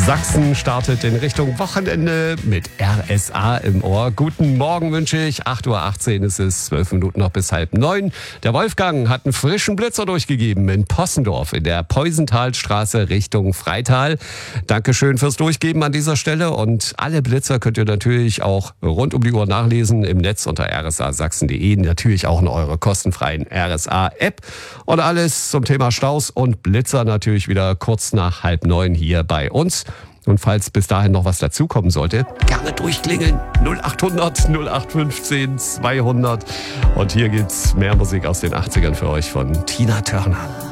Sachsen startet in Richtung Wochenende mit RSA im Ohr. Guten Morgen wünsche ich. 8.18 Uhr ist es, 12 Minuten noch bis 8:30. Der Wolfgang hat einen frischen Blitzer durchgegeben in Possendorf in der Peusenthalstraße Richtung Freital. Dankeschön fürs Durchgeben an dieser Stelle. Und alle Blitzer könnt ihr natürlich auch rund um die Uhr nachlesen im Netz unter rsasachsen.de. Natürlich auch in eurer kostenfreien RSA-App. Und alles zum Thema Staus und Blitzer natürlich wieder kurz nach 8:30 hier bei uns. Und falls bis dahin noch was dazukommen sollte, gerne durchklingeln. 0800 0815 200. Und hier gibt's mehr Musik aus den 80ern für euch von Tina Turner.